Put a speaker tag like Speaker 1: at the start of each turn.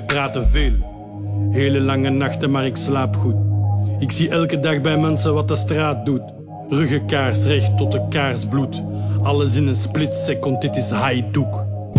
Speaker 1: praten veel. Hele lange nachten, maar ik slaap goed. Ik zie elke dag bij mensen wat de straat doet. Ruggenkaars recht tot de kaars bloed. Alles in een split second, dit is haaidoek.